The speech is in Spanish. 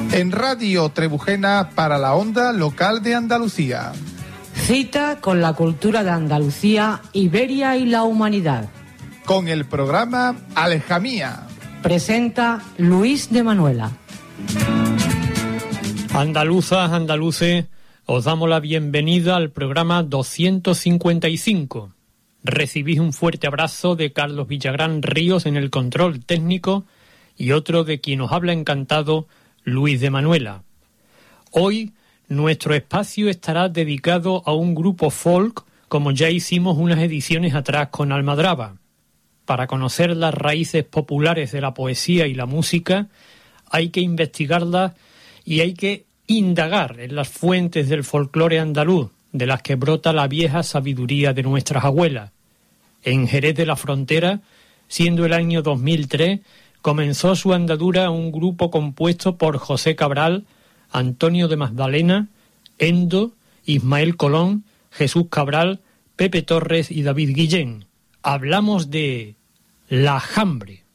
En Radio Trebujena para la onda local de Andalucía. Cita con la cultura de Andalucía, Iberia y la humanidad. Con el programa Alejamía. Presenta Luis de Manuela. Andaluzas, andaluces, os damos la bienvenida al programa 255. Recibís un fuerte abrazo de Carlos Villagrán Ríos en el control técnico y otro de quien os habla encantado, Luis de Manuela. Hoy nuestro espacio estará dedicado a un grupo folk, como ya hicimos unas ediciones atrás con Almadraba. Para conocer las raíces populares de la poesía y la música, hay que investigarlas y hay que indagar en las fuentes del folclore andaluz, de las que brota la vieja sabiduría de nuestras abuelas. En Jerez de la Frontera, siendo el año 2003, comenzó su andadura un grupo compuesto por José Cabral, Antonio de Magdalena, Endo, Ismael Colón, Jesús Cabral, Pepe Torres y David Guillén. Hablamos de La Jambre.